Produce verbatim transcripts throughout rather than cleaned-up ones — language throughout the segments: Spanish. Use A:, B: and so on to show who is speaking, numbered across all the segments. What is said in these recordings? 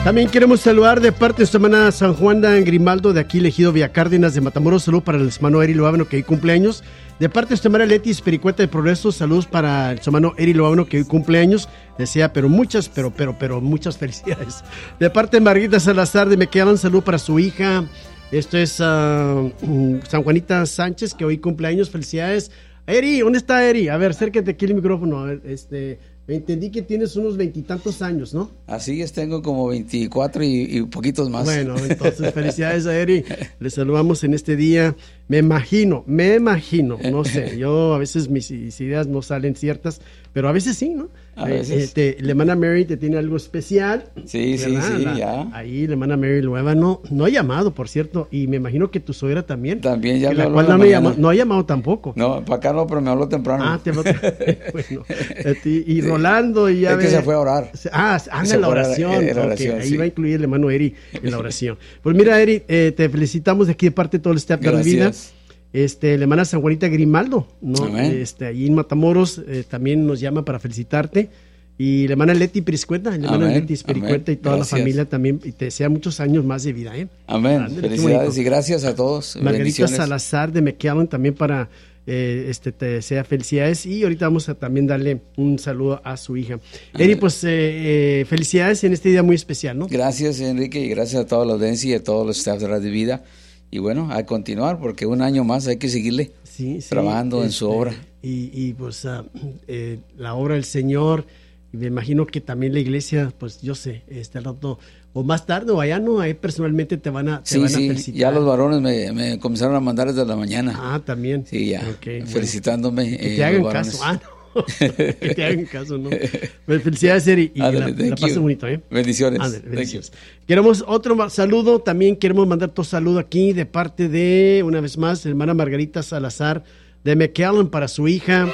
A: También queremos saludar de parte de su hermana San Juan de Grimaldo, de aquí elegido Villa Cárdenas de Matamoros. Salud para el hermano Eri Loábano, que hoy cumpleaños. De parte de su hermana Leti Espericueta de Progreso, saludos para el hermano Eri Loábano, que hoy cumpleaños. Desea, pero muchas, pero, pero, pero muchas felicidades. De parte de Margarita Salazar de Mequealan, salud para su hija. Esto es uh, San Juanita Sánchez, que hoy cumpleaños. Felicidades. Eri, ¿dónde está Eri? A ver, acércate aquí el micrófono. A ver, este... entendí que tienes unos veintitantos años, ¿no?
B: Así es, tengo como veinticuatro y, y poquitos más.
A: Bueno, entonces felicidades a Eri. Le saludamos en este día. Me imagino, me imagino, no sé, yo a veces mis ideas no salen ciertas, pero a veces sí, ¿no?
B: A veces.
A: Eh, te, la hermana Mary te tiene algo especial.
B: Sí, ¿verdad? sí, sí, la, ya.
A: Ahí la hermana Mary Loábano no ha llamado, por cierto, y me imagino que tu suegra también.
B: También ya me
A: la
B: habló
A: cual
B: la
A: no,
B: mañana.
A: Llama, no ha llamado tampoco.
B: No, para acá no, pero me habló temprano.
A: Ah, te habló bueno, y, y Rolando y ya
B: es
A: ve,
B: que se fue a orar.
A: Ah, anda en la oración.
B: En la oración
A: okay,
B: sí.
A: Ahí va a incluir el hermano Eri en la oración. Pues mira, Eri, eh, te felicitamos de aquí de parte de todo el staff de la vida. Este, la hermana San Juanita Grimaldo, ¿no?
B: Amén.
A: Este, allí en Matamoros eh, también nos llama para felicitarte. Y la hermana Leti Pericueta, la hermana
B: Amén.
A: Leti Pericueta y toda
B: Gracias.
A: La familia también, y te desea muchos años más de vida, ¿eh?
B: Amén.
A: Ándale,
B: felicidades y gracias a todos.
A: Margarita Salazar de McAllen también para eh, este te desea felicidades, y ahorita vamos a también darle un saludo a su hija. Eri, pues eh, eh, felicidades en este día muy especial, ¿no?
B: Gracias, Enrique, y gracias a toda la audiencia y a todos los staff de Radio Vida. Y bueno, a continuar, porque un año más hay que seguirle
A: sí, sí,
B: trabajando
A: este,
B: en su obra.
A: Y, y pues uh, eh, la obra del Señor, y me imagino que también la iglesia, pues yo sé, este rato, o más tarde o allá, ¿no? Ahí personalmente te van a, te
B: sí,
A: van
B: sí,
A: a felicitar.
B: Ya los varones me, me comenzaron a mandar desde la mañana.
A: Ah, también.
B: Sí, ya,
A: okay,
B: felicitándome.
A: Bueno. Que
B: eh,
A: te hagan
B: los
A: caso, ah, no. Que te hagan caso, ¿no? Pues felicidades, Eri, y
B: Ándale,
A: la, la pasen bonito, ¿eh?
B: Bendiciones.
A: Ándale, bendiciones. Queremos otro saludo, también queremos mandar otro saludo aquí de parte de, una vez más, hermana Margarita Salazar de McAllen para su hija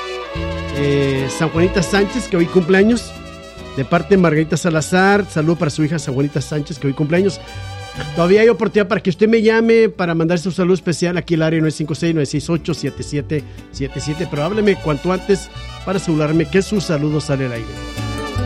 A: eh, San Juanita Sánchez, que hoy cumpleaños. De parte de Margarita Salazar, saludo para su hija San Juanita Sánchez, que hoy cumpleaños. Todavía hay oportunidad para que usted me llame para mandarse un saludo especial aquí al área nueve cinco seis, nueve seis ocho, siete siete siete siete, pero hábleme cuanto antes para asegurarme que su saludo sale al aire.